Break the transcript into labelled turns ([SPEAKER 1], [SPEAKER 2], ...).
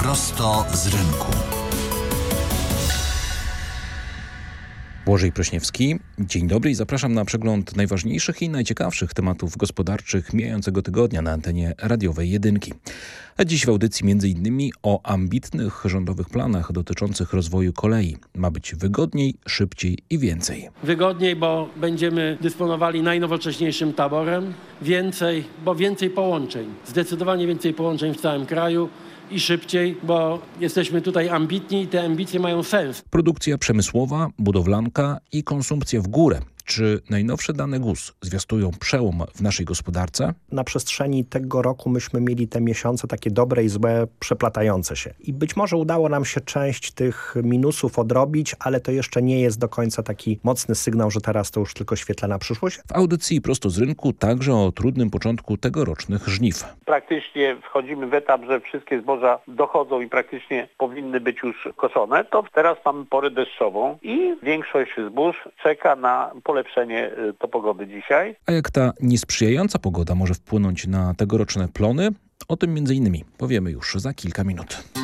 [SPEAKER 1] Prosto z rynku.
[SPEAKER 2] Błażej Prośniewski. Dzień dobry i zapraszam na przegląd najważniejszych i najciekawszych tematów gospodarczych mijającego tygodnia na antenie radiowej Jedynki. A dziś w audycji m.in. o ambitnych rządowych planach dotyczących rozwoju kolei. Ma być wygodniej, szybciej i więcej.
[SPEAKER 3] Wygodniej, bo będziemy dysponowali najnowocześniejszym taborem. Więcej połączeń. Zdecydowanie więcej połączeń w całym kraju. I szybciej, bo jesteśmy tutaj ambitni i te ambicje mają sens.
[SPEAKER 2] Produkcja przemysłowa, budowlanka i konsumpcja w górę. Czy najnowsze dane GUS zwiastują przełom w naszej gospodarce?
[SPEAKER 4] Na przestrzeni tego roku myśmy mieli te miesiące takie dobre i złe, przeplatające się. I być może udało nam się część tych minusów odrobić, ale to jeszcze nie jest do końca taki mocny sygnał, że teraz to już tylko świetlana przyszłość.
[SPEAKER 2] W audycji Prosto z rynku także o trudnym początku tegorocznych żniw.
[SPEAKER 5] Praktycznie wchodzimy w etap, że wszystkie zboża dochodzą i praktycznie powinny być już koszone. To teraz mamy porę deszczową i większość zbóż czeka na polepszenie pogody dzisiaj.
[SPEAKER 2] A jak ta niesprzyjająca pogoda może wpłynąć na tegoroczne plony? O tym m.in. powiemy już za kilka minut.